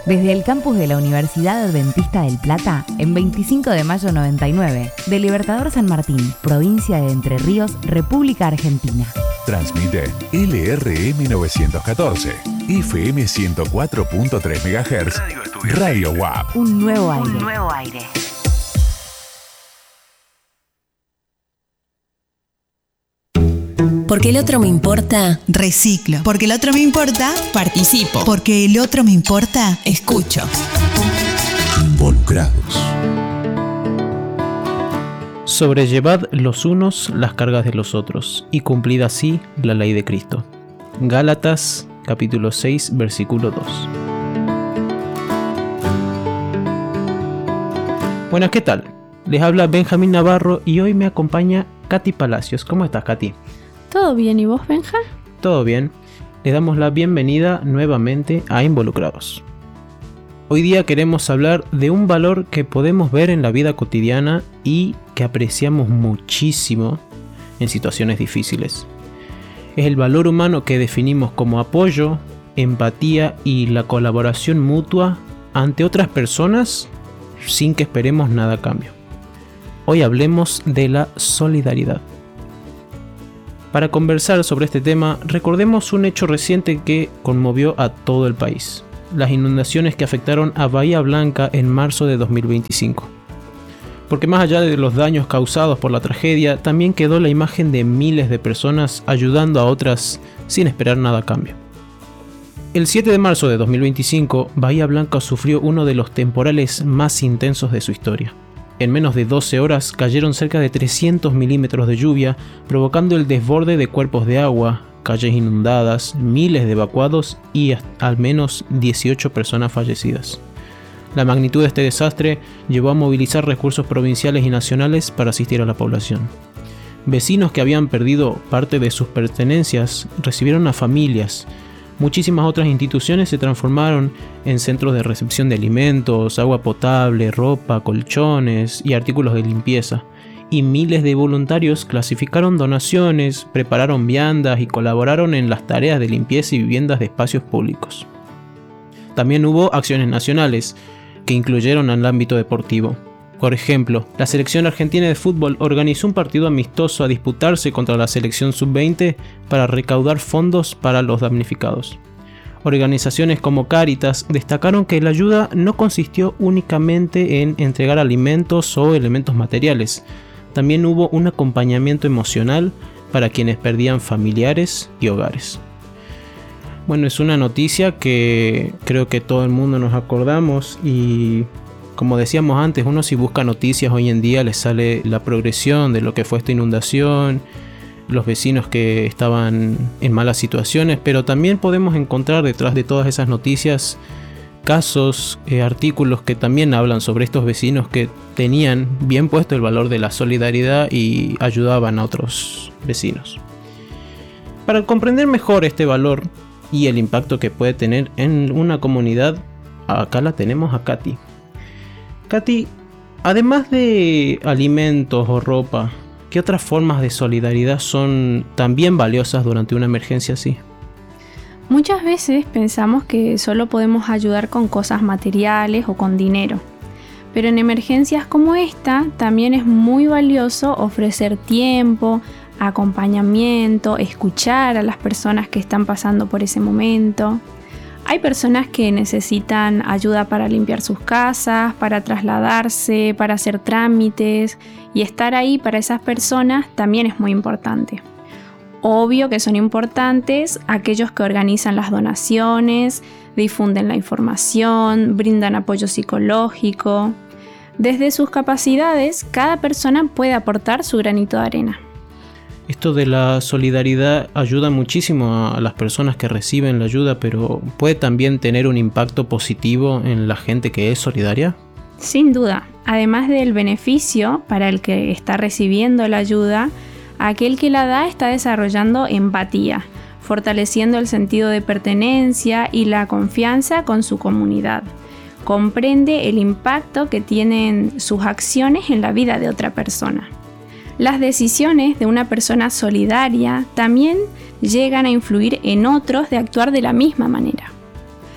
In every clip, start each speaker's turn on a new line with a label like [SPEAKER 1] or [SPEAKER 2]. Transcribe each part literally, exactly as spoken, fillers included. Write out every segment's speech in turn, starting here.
[SPEAKER 1] Desde el campus de la Universidad Adventista del Plata, en veinticinco de mayo noventa y nueve, de Libertador San Martín, provincia de Entre Ríos, República Argentina.
[SPEAKER 2] Transmite L R M novecientos catorce, F M ciento cuatro punto tres megahertz, Radio W A P.
[SPEAKER 1] Un nuevo aire.
[SPEAKER 3] Un nuevo aire.
[SPEAKER 4] Porque el otro me importa,
[SPEAKER 5] reciclo. Porque el otro me importa,
[SPEAKER 4] participo.
[SPEAKER 5] Porque el otro me importa,
[SPEAKER 4] escucho.
[SPEAKER 2] Involucrados.
[SPEAKER 6] Sobrellevad los unos las cargas de los otros, y cumplid así la ley de Cristo. Gálatas, capítulo seis, versículo dos. Buenas, ¿qué tal? Les habla Benjamín Navarro y hoy me acompaña Katy Palacios. ¿Cómo estás, Katy?
[SPEAKER 7] ¿Todo bien? ¿Y vos, Benja?
[SPEAKER 6] Todo bien. Le damos la bienvenida nuevamente a Involucrados. Hoy día queremos hablar de un valor que podemos ver en la vida cotidiana y que apreciamos muchísimo en situaciones difíciles. Es el valor humano que definimos como apoyo, empatía y la colaboración mutua ante otras personas sin que esperemos nada a cambio. Hoy hablemos de la solidaridad. Para conversar sobre este tema, recordemos un hecho reciente que conmovió a todo el país: las inundaciones que afectaron a Bahía Blanca en marzo de dos mil veinticinco. Porque más allá de los daños causados por la tragedia, también quedó la imagen de miles de personas ayudando a otras sin esperar nada a cambio. El siete de marzo de dos mil veinticinco, Bahía Blanca sufrió uno de los temporales más intensos de su historia. En menos de doce horas cayeron cerca de trescientos milímetros de lluvia, provocando el desborde de cuerpos de agua, calles inundadas, miles de evacuados y al menos dieciocho personas fallecidas. La magnitud de este desastre llevó a movilizar recursos provinciales y nacionales para asistir a la población. Vecinos que habían perdido parte de sus pertenencias recibieron a familias. Muchísimas otras instituciones se transformaron en centros de recepción de alimentos, agua potable, ropa, colchones y artículos de limpieza. Y miles de voluntarios clasificaron donaciones, prepararon viandas y colaboraron en las tareas de limpieza y viviendas de espacios públicos. También hubo acciones nacionales que incluyeron al ámbito deportivo. Por ejemplo, la selección argentina de fútbol organizó un partido amistoso a disputarse contra la selección sub veinte para recaudar fondos para los damnificados. Organizaciones como Cáritas destacaron que la ayuda no consistió únicamente en entregar alimentos o elementos materiales. También hubo un acompañamiento emocional para quienes perdían familiares y hogares. Bueno, es una noticia que creo que todo el mundo nos acordamos y, como decíamos antes, uno si busca noticias hoy en día le sale la progresión de lo que fue esta inundación, los vecinos que estaban en malas situaciones, pero también podemos encontrar detrás de todas esas noticias casos, eh, artículos que también hablan sobre estos vecinos que tenían bien puesto el valor de la solidaridad y ayudaban a otros vecinos. Para comprender mejor este valor y el impacto que puede tener en una comunidad, acá la tenemos a Katy. Katy, además de alimentos o ropa, ¿qué otras formas de solidaridad son también valiosas durante una emergencia así?
[SPEAKER 7] Muchas veces pensamos que solo podemos ayudar con cosas materiales o con dinero, pero en emergencias como esta también es muy valioso ofrecer tiempo, acompañamiento, escuchar a las personas que están pasando por ese momento. Hay personas que necesitan ayuda para limpiar sus casas, para trasladarse, para hacer trámites, y estar ahí para esas personas también es muy importante. Obvio que son importantes aquellos que organizan las donaciones, difunden la información, brindan apoyo psicológico. Desde sus capacidades, cada persona puede aportar su granito de arena.
[SPEAKER 6] Esto de la solidaridad ayuda muchísimo a las personas que reciben la ayuda, pero ¿puede también tener un impacto positivo en la gente que es solidaria?
[SPEAKER 7] Sin duda, además del beneficio para el que está recibiendo la ayuda, aquel que la da está desarrollando empatía, fortaleciendo el sentido de pertenencia y la confianza con su comunidad. Comprende el impacto que tienen sus acciones en la vida de otra persona. Las decisiones de una persona solidaria también llegan a influir en otros de actuar de la misma manera.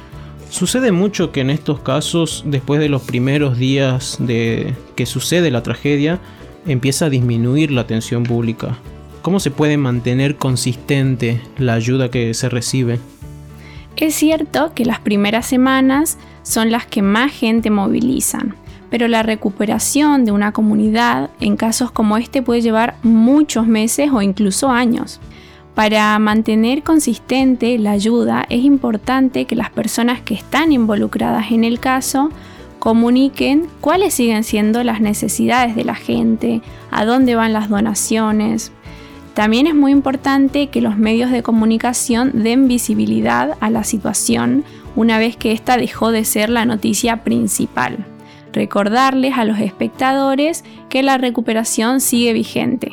[SPEAKER 6] Sucede mucho que en estos casos, después de los primeros días de que sucede la tragedia, empieza a disminuir la atención pública. ¿Cómo se puede mantener consistente la ayuda que se recibe?
[SPEAKER 7] Es cierto que las primeras semanas son las que más gente movilizan, pero la recuperación de una comunidad en casos como este puede llevar muchos meses o incluso años. Para mantener consistente la ayuda es importante que las personas que están involucradas en el caso comuniquen cuáles siguen siendo las necesidades de la gente, a dónde van las donaciones. También es muy importante que los medios de comunicación den visibilidad a la situación una vez que ésta dejó de ser la noticia principal. Recordarles a los espectadores que la recuperación sigue vigente.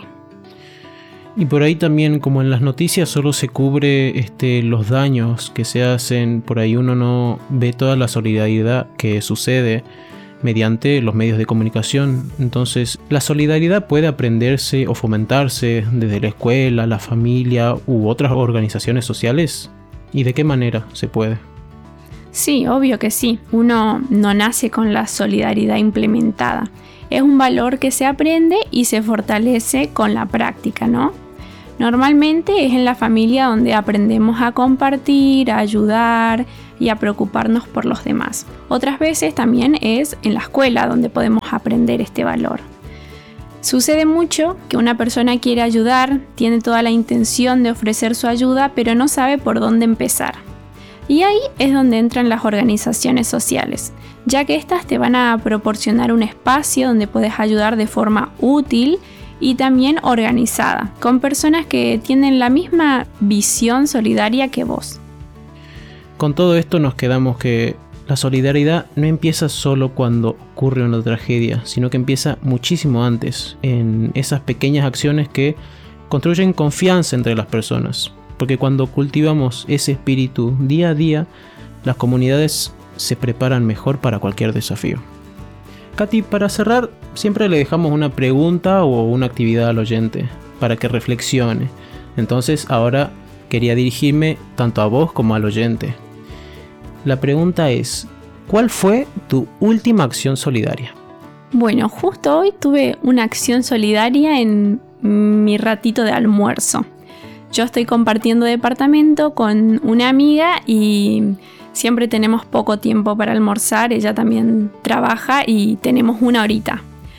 [SPEAKER 6] Y por ahí también, como en las noticias solo se cubre este, los daños que se hacen, por ahí uno no ve toda la solidaridad que sucede mediante los medios de comunicación. Entonces, la solidaridad puede aprenderse o fomentarse desde la escuela, la familia u otras organizaciones sociales. ¿Y de qué manera se puede?
[SPEAKER 7] Sí, obvio que sí. Uno no nace con la solidaridad implementada. Es un valor que se aprende y se fortalece con la práctica, ¿no? Normalmente es en la familia donde aprendemos a compartir, a ayudar y a preocuparnos por los demás. Otras veces también es en la escuela donde podemos aprender este valor. Sucede mucho que una persona quiere ayudar, tiene toda la intención de ofrecer su ayuda, pero no sabe por dónde empezar. Y ahí es donde entran las organizaciones sociales, ya que estas te van a proporcionar un espacio donde puedes ayudar de forma útil y también organizada, con personas que tienen la misma visión solidaria que vos.
[SPEAKER 6] Con todo esto nos quedamos que la solidaridad no empieza solo cuando ocurre una tragedia, sino que empieza muchísimo antes, en esas pequeñas acciones que construyen confianza entre las personas. Porque cuando cultivamos ese espíritu día a día, las comunidades se preparan mejor para cualquier desafío. Katy, para cerrar, siempre le dejamos una pregunta o una actividad al oyente para que reflexione. Entonces ahora quería dirigirme tanto a vos como al oyente. La pregunta es, ¿cuál fue tu última acción solidaria?
[SPEAKER 7] Bueno, justo hoy tuve una acción solidaria en mi ratito de almuerzo. Yo estoy compartiendo departamento con una amiga y siempre tenemos poco tiempo para almorzar. Ella también trabaja y tenemos una horita.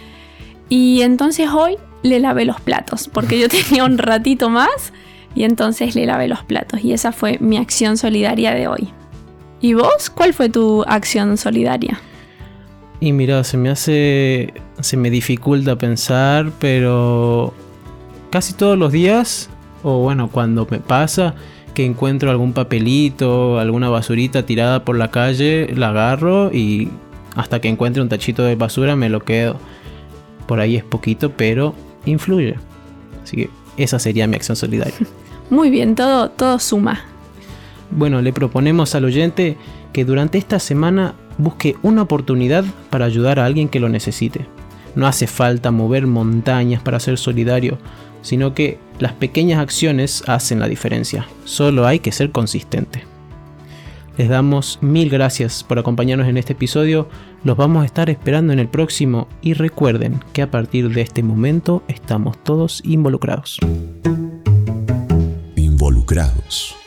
[SPEAKER 7] Y entonces hoy le lavé los platos porque yo tenía un ratito más y entonces le lavé los platos. Y esa fue mi acción solidaria de hoy. ¿Y vos? ¿Cuál fue tu acción solidaria?
[SPEAKER 6] Y mira, se me hace... se me dificulta pensar, pero casi todos los días... o bueno, cuando me pasa que encuentro algún papelito, alguna basurita tirada por la calle, la agarro y hasta que encuentre un tachito de basura me lo quedo. Por ahí es poquito, pero influye. Así que esa sería mi acción solidaria.
[SPEAKER 7] Muy bien, todo, todo suma.
[SPEAKER 6] Bueno, le proponemos al oyente que durante esta semana busque una oportunidad para ayudar a alguien que lo necesite. No hace falta mover montañas para ser solidario, sino que las pequeñas acciones hacen la diferencia. Solo hay que ser consistente. Les damos mil gracias por acompañarnos en este episodio. Los vamos a estar esperando en el próximo y recuerden que a partir de este momento estamos todos involucrados.
[SPEAKER 2] Involucrados.